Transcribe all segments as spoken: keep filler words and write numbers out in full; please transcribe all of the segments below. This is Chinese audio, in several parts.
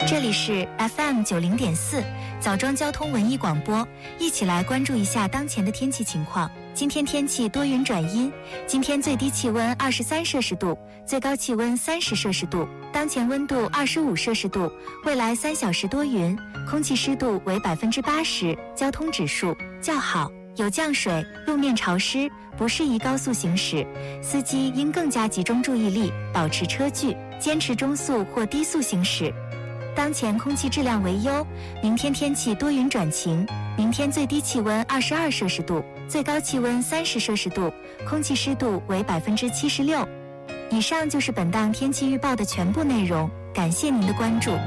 这里是 F M 九零点四枣庄交通文艺广播，一起来关注一下当前的天气情况。今天天气多云转阴，今天最低气温二十三摄氏度，最高气温三十摄氏度，当前温度二十五摄氏度。未来三小时多云，空气湿度为百分之八十，交通指数较好，有降水，路面潮湿，不适宜高速行驶，司机应更加集中注意力，保持车距，坚持中速或低速行驶。当前空气质量为优，明天天气多云转晴，明天最低气温二十二摄氏度，最高气温三十摄氏度，空气湿度为百分之七十六。以上就是本档天气预报的全部内容，感谢您的关注。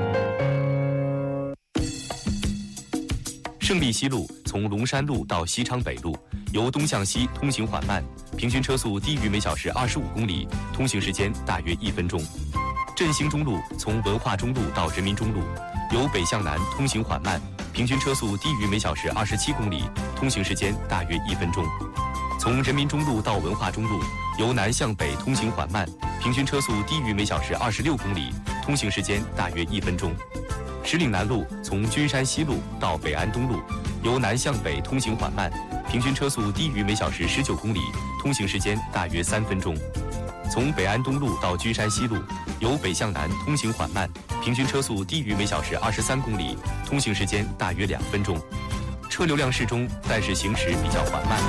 胜利西路从龙山路到西昌北路，由东向西通行缓慢，平均车速低于每小时二十五公里，通行时间大约一分钟。振兴中路从文化中路到人民中路，由北向南通行缓慢，平均车速低于每小时二十七公里，通行时间大约一分钟。从人民中路到文化中路，由南向北通行缓慢，平均车速低于每小时二十六公里，通行时间大约一分钟。石岭南路从君山西路到北安东路，由南向北通行缓慢，平均车速低于每小时十九公里，通行时间大约三分钟。从北安东路到君山西路，由北向南通行缓慢，平均车速低于每小时二十三公里，通行时间大约两分钟。车流量适中，但是行驶比较缓慢。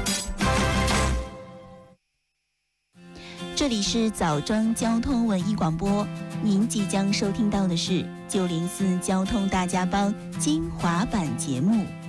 这里是枣庄交通文艺广播，您即将收听到的是九零四交通大家帮精华版节目。